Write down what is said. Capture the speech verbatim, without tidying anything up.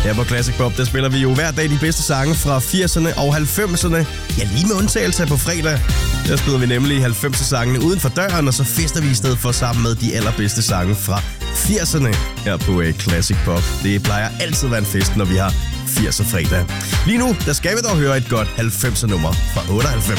Her på Classic Pop, der spiller vi jo hver dag de bedste sange fra firserne og halvfemserne. Ja, lige med undtagelse på fredag. Der spiller vi nemlig halvfemser-sangene uden for døren, og så fester vi i stedet for sammen med de allerbedste sange fra firserne her på Classic Pop. Det plejer altid at være en fest, når vi har firser fredag. Lige nu, der skal vi dog høre et godt halvfemser-nummer fra otteoghalvfems.